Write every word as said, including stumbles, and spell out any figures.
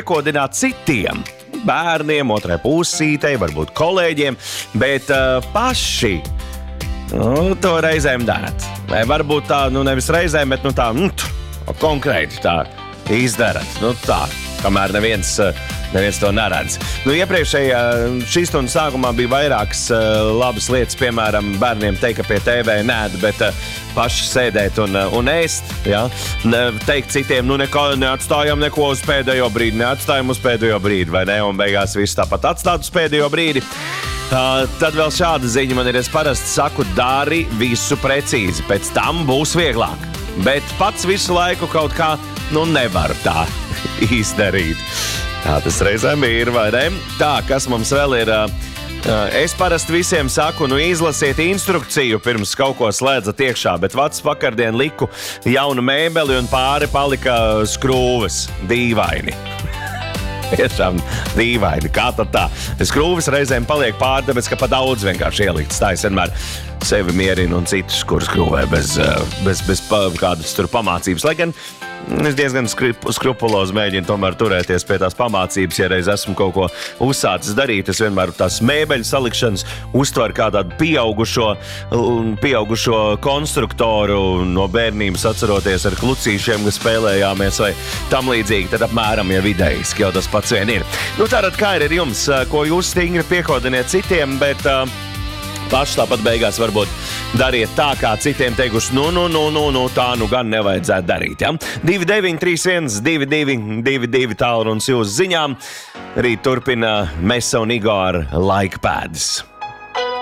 piekodināt citiem. Bērniem, otrai pusītei, varbūt kolēģiem, bet uh, paši nu, to reizēm darāt. Vai varbūt tā, nu nevis reizēm, bet nu tā, nu, konkrēti tā izdarat. Nu tā, kamēr neviens, neviens to neredz. Nu, iepriekšējā šīs stundas sākumā bija vairākas uh, labas lietas, piemēram, bērniem teikt, ka pie T V nēd, bet uh, paši sēdēt un, uh, un ēst. Ja? Teikt citiem, nu nekā neatstājam neko uz pēdējo brīdi, neatstājam uz pēdējo brīdi, vai ne? Un beigās viss tāpat atstāt uz pēdējo brīdi. Uh, tad vēl šāda ziņa man ir, es parasti saku, dari visu precīzi, pēc tam būs vieglāk. Bet pats visu laiku kaut kā, nu nevar tā izdarīt. Tā tas reizēm ir, vai ne? Tā, kas mums vēl ir? Es parasti visiem saku, nu izlasiet instrukciju pirms kaut ko slēdzat iekšā, bet vacs vakardien liku jaunu mēbeli un pāri palika skrūves. Dīvaini. Tiešām dīvaini. Kā tad tā? Skrūves reizēm paliek pāri, tāpēc, ka pa daudz vienkārši ielikts. Tā es vienmēr sevi mierinu un citus, kur skrūvē bez, bez, bez kādas tur pamācības. Lai gan es diezgan skrupulozi mēģinu tomēr turēties pie tās pamācības, ja reiz esmu kaut ko uzsācis darīt. Es vienmēr tās mēbeļu salikšanas uztveru kā tādu pieaugušo, pieaugušo konstruktoru no bērnības, atceroties ar klucīšiem, kas spēlējāmies vai tam līdzīgi, tad apmēram jau vidējiski jau tas pats vien ir. Nu tātad kā ir ar jums, ko jūs stingri piekodiniet citiem, bet uh, paši tāpat beigās varbūt dariet tā, kā citiem teikuši, nu, nu, nu, nu, nu tā nu gan nevajadzētu darīt, ja? divi deviņi trīs viens divi divi divi divi tālrunis jūsu ziņām. Rīt turpina Mesa un Igor Laika pēdas.